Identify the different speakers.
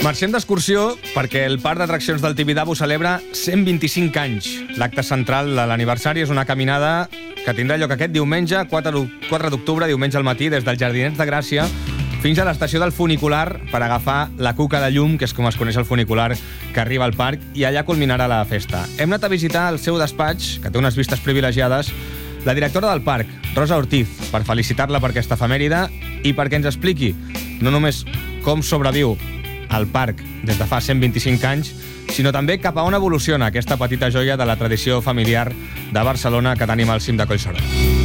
Speaker 1: Marxem d'excursió perquè el Parc d'Atraccions del Tibidabo celebra 125 anys. L'acte central de l'aniversari és una caminada que tindrà lloc aquest diumenge, 4 d'octubre, diumenge al matí, des dels Jardinets de Gràcia fins a l'estació del funicular per agafar la cuca de llum, que és com es coneix el funicular que arriba al parc, i allà culminarà la festa. Hem anat a visitar el seu despatx, que té unes vistes privilegiades, la directora del parc, Rosa Ortiz, per felicitar-la per aquesta efemèride i perquè ens expliqui no només com sobreviu el parc des de fa 125 anys, sinó també cap a on evoluciona aquesta petita joia de la tradició familiar de Barcelona que tenim al cim de Collserola.